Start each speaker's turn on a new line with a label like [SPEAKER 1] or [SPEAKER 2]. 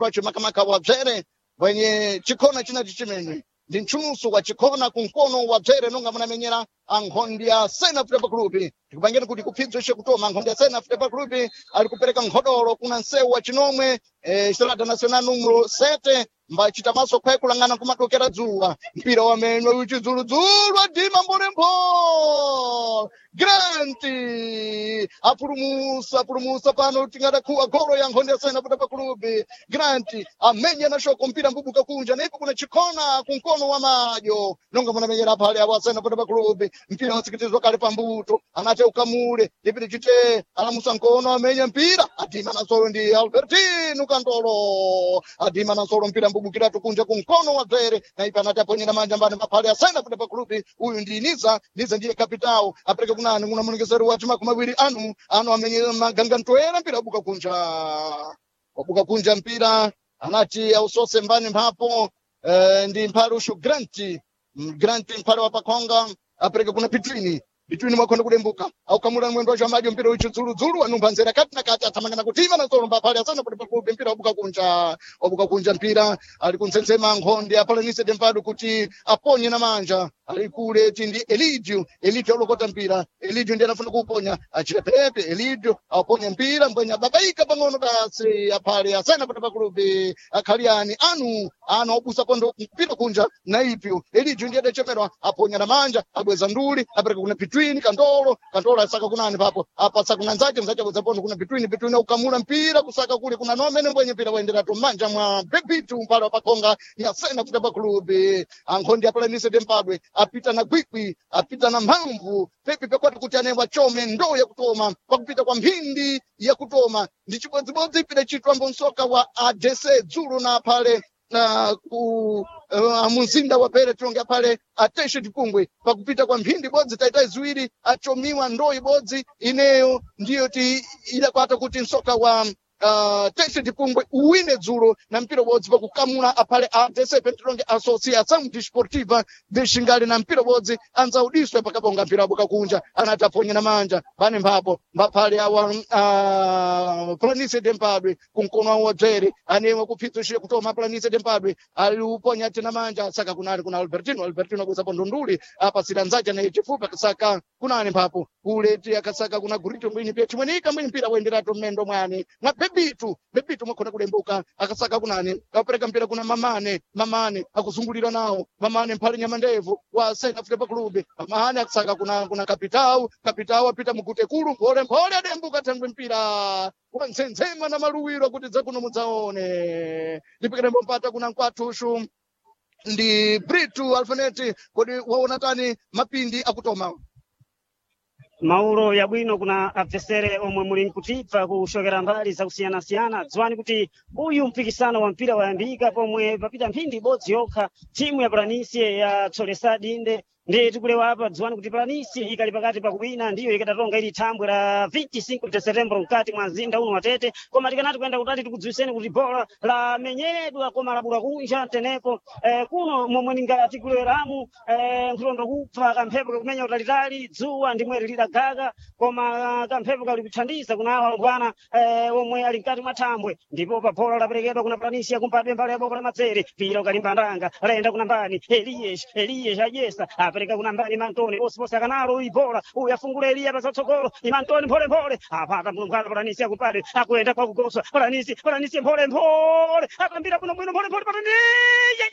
[SPEAKER 1] kwacho makamaka wabzere wenye chikona chinati chimene ndi mchunuso wa chikona kunkono wabzere nonga munamenyera ankhondi ya Sena Football Club tikupangeni kuti kuphidzwa ishe kutoma ankhondi ya Sena Football Club ali kupereka nkhodolo kuna nsewu wa chinomwe Estrada Nacional numero 7 mbachita maso khwayi kulangana kumatokera dzuwa mpira wamenywa uchidzuludzulu adima mbolembo Granti apulumusa pano tingadakhuwa golo ya nkhondi ya Sena Football Club. Granti amenya na shoko mpira mbubuka kunja naipo kuna chikona kunkono wa madyo nonga munamenyera pale awa Sena Football Club mpira watsikitizwa kale pambuto anate ukamule ipiri chite alamusa nkono amenya mpira adima na solo ndi Albertino Kantolo adima na solo mpira mbubukira tukunja kunkono wa Bzere na ipa anate aponyera manja mbani mapale ya Sena Football Club. Uyu ndi Niza ndiye kapitao apereke kunani kuna munikizero wati makumawiri anu amenye maganga ntoera mpira wabuka kunja mpira anati ausose mbani mpapo ndi mpharushu Granti mphala wa pakhonga apereke kuna Pitwini mwakhonde kudembuka aukamula mwendo wacho amadyo mpira uchidzuludzulu anumba nzera kati na kati athamangana kutima na solo mbapali asana kuti pakulupe mpira wabuka kunja mpira ali kuntsensema nkhondi apalanise dempadu kuti aponye na manja ali kule tindi Elidio olokota mpira Elidio ndiye anafuna kuuponya achire pepe Elidio auponya mpira mbwenya babaika pang'ono basi aphale asana kuti pakulupe akhaliani anu obusa pondo mpira kunja na ipyo Elidio ndiye adachemerwa aponya na manja abweza nduli apereka kuna Pitwini Kantolo asaka kunani papo apa kuna nzache kuzapondo kuna Pitwini ukamula mpira kusaka kule kuna nomene mbwenye mpira waendera to manja mwa Bebitu mpala pakonga ya Sena Football Club. Ankhondi apalanise dempadwe apita na gwikwi apita na mphamvu pepe pekwati kuti anemba chome ndo ya kutoma pakupita kwa mphindi ya kutoma ndi chibodzibodzi ipita chitwambo msoka wa ADC Dzulu na pale na ku muzinda wa Bere Tronga pale ateshe tipungwe pakupita kwa mphindi bodzi taita ziwiri achomiwa ndo ibodzi ineyo ndiyo ilakwata kuti msoka wa teshe tipungwe uwine Dzulo na mpira bodzi pakukamula apale ADC Petronge Associação Desportiva de Xingale na mpira bodzi anza udiswe pakabonga mpira buka kunja anataponya na manja bane mpapo mbapale awa Planise Dempadwe kunkono wa Bzere anewa kuphidzwa kutoma Planise Dempadwe aliuponya tena manja saka kunali kuna Albertino kuza pondunduli apa silanzaja na chifupa kasaka kunani mpapo kule akasaka kuna Gurito mwini pia chimwenika mwini mpira waenderato mmendo mwani mwa Bebitu mwakhona kudembuka akasaka kunani apereka mpira kuna Mamane akuzungulira nawo Mamane mphale nyamandevu wa Sena Football Club. Mamane akasaka kuna Kapitao apita mukutekulu mpole adembuka thangwe mpira kunsenzema na maluwiro kuti dzakuno mudzaone ndipikirembo mpata kuna Nkwathu ndi Britu Alfaneti kodi waona tani mapindi akutoma
[SPEAKER 2] Maulo ya bwino kuna adversere omwe muli nkutibva kushokera mbali za kusiyana-siyana dzwani kuti uyu mpikisano wa mpira wayambika pomwe papita mphindi ibodzi yokha timu ya Planície ya Tsolesadi inde ndi tikulewa apa dzwani kuti Planície ikali pakati pakuwina ndiyo ikadatonga ili thambwe la 25 de setembro mkati mwa mzinda uno wa Tete koma tikanati kuyenda kutali tikudziwiseni kuti bola la menyedwa koma labula kunja tenepo kuno momwe ningati kuleweramu nkhondo kupfa kamphepo kumenya utalitali dzuwa ndimwe lidagaga koma kamphepo kali kuthandiza kuna awa bwana omwe ali mkati mwa thambwe ndipo pa bola laperekedwa kuna Planície kumpadwe mbali ya boko la Madzere pira ukalimbandanga laenda kuna mbani Elias ajesa apereka kuna mbani Mantoni osposa kanalo ibola uyu afungula Elia pasatsogolo Mantoni mpole apata mkwana Planície kumpadwe akuenda kwa kugoswa Planície mpole akambira kuno bwino mpole